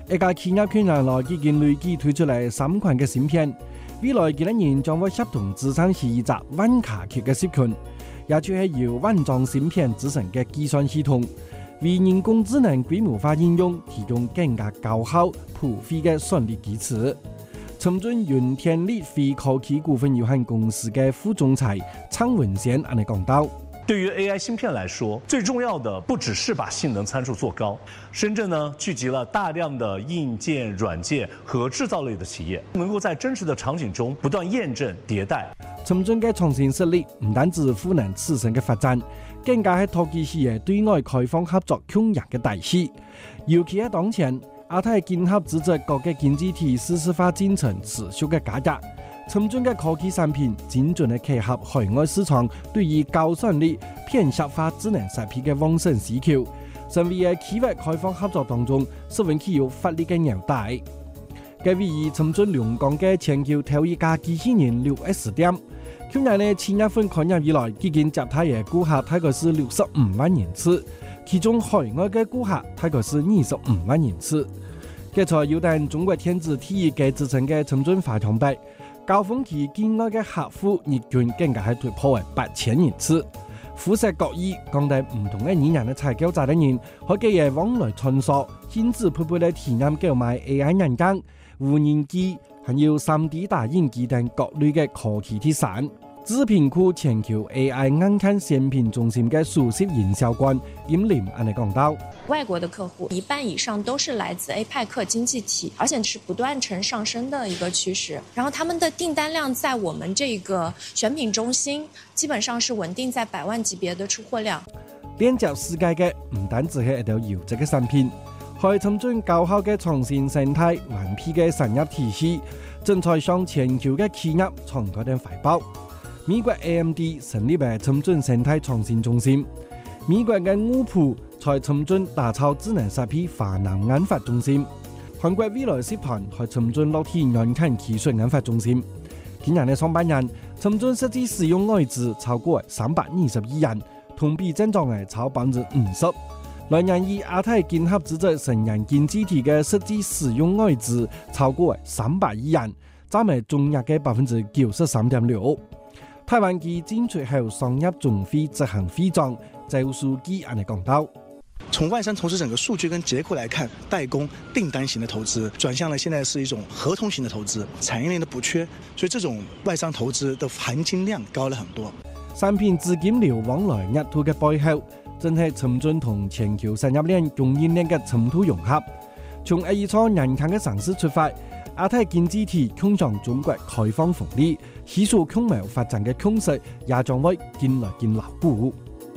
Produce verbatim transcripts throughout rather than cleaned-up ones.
一家企業去年來已經累計推出嚟三款嘅芯片，未來幾年將會協同支撐起一隻萬卡級嘅集群，也就係由萬狀芯片組成嘅計算系統，為人工智能規模化應用提供更加高效、普惠嘅算力基礎。深圳雲天力飛科技股份有限公司嘅副總裁蒼文賢安尼講到。 對於 A I 芯片來說，最重要的不只是把性能參數做高。深圳呢聚集了大量的硬件、軟件和製造類的企業，能夠在真實的場景中不斷驗證迭代。 深圳嘅創新實力唔單止賦能自身嘅發展，更加係托起事業對外開放合作強弱嘅大勢。尤其係當前，亞太經合組織各個經濟體數字化進程持續嘅加熱。深圳嘅科技產品精準嘅契合海外市場對於高算力、片刻化智能設備嘅旺盛需求，成為喺企業開放合作當中十分具有發力嘅紐帶。嘅位於深圳龍崗嘅全球頭一家機器人六 S 店，去年呢七月份開業以來，已經接待嘅顧客大概是六十五萬人次，其中海外嘅顧客大概是二十五萬人次。嘅在有等中國天子體育嘅支撐嘅深圳華強北。高峰期境外嘅客戶日均更加係突破為八千人次，輻射各異，降低唔同嘅語言嘅採購責任人，可幾日往來穿梭，親自配備嚟體驗購買 A I 眼鏡、無人機，還有 三 D 打印機等各類嘅科技貼產。智品庫全球 A I 硬件產品中心嘅首席營銷官殷林安尼講到。 外國的客戶一半以上都是來自 A P E C 經濟體，而且是不斷呈上升的一個趨勢。然後他們的訂單量在我們這個選品中心基本上是穩定在百萬級別的出貨量。 連接世界嘅唔單止係一條優質嘅產品，還尋進高效嘅創新生態、完備嘅產業體系，正在向全球嘅企業敞開啲懷抱。美國 A M D 成立嘅深圳生態創新中心，美國嘅烏普在深圳打造智能設備華能研發中心，韓國未來集團在深圳落地軟件技術研發中心。今年嘅上半年，深圳實際使用外資超過三百二十億元，同比增長係超百分之五十。來年以亞太經合組織成員經濟體嘅實際使用外資超過三百億元，佔係總額嘅百分之九十三點六。台灣基進出口商業總會執行會長周書記安尼講到。 從外商投資整個數據跟結構來看，代工訂單型的投資轉向了，現在是一種合同型的投資，產業鏈的補缺，所以這種外商投資的含金量高了很多。 產品資金流往來熱度嘅背後，正係深圳同全球產業鏈供應鏈嘅深度融合。從一錯人強嘅城市出發，亞太經濟體衝向中國開放紅利，起數共謀發展嘅共識也將會漸來漸牢固。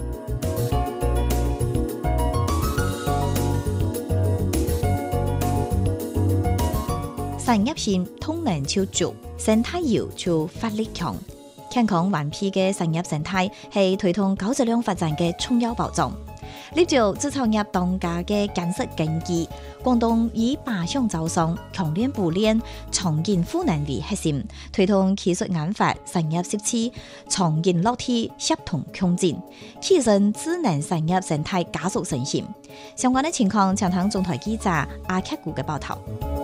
產業線通能超足，生態優就發力強。健康完備嘅產業生態係推動高質量發展嘅重要保障。立足製造業當家嘅建設根基，廣東以靶向招商、強鏈補鏈、創建賦能為核心，推動技術研發、產業設置、創建落地協同共進，提升智能產業生態加速成型。相關嘅情況，請聽中台記者阿克古嘅報道。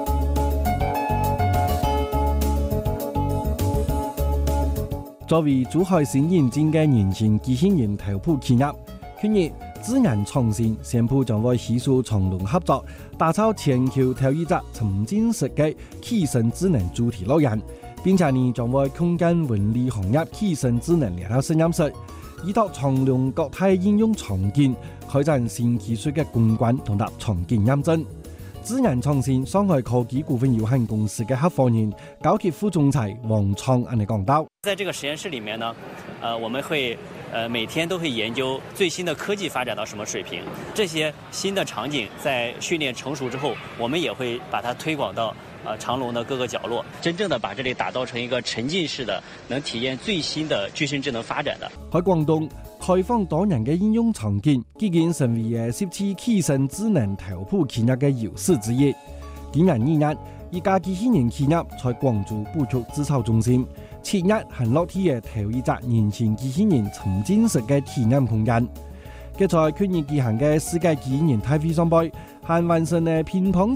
作為珠海新引進嘅年輕機器人頭部企業，去年智能創新宣布將會攜手長隆合作，打造全球頭一隻沉浸式嘅起身智能主題樂園，並且呢將會空間文理行業起身智能聯合實驗室，依託長隆國泰應用場景，開展新技術嘅攻關同埋場景驗證。智能創新上海科技股份有限公司嘅合夥人、高級副總裁王創安尼講到： 在這個實驗室裡面呢，呃，我們會呃每天都會研究最新的科技發展到什麼水平，這些新的場景在訓練成熟之後，我們也會把它推廣到呃長隆的各個角落，真正的把這裡打造成一個沉浸式的，能體驗最新的具身智能發展的。 喺廣東開放多人嘅應用場景，已經成為嘅十七起身智能頭部企業嘅優勢之一。今年二月，一家機器人企業在廣州布局製造中心，七日行落地嘅頭一隻年輕機器人沉浸式嘅體驗空間。佢在去年舉行嘅世界機器人大會上，邊還完成嘅乒乓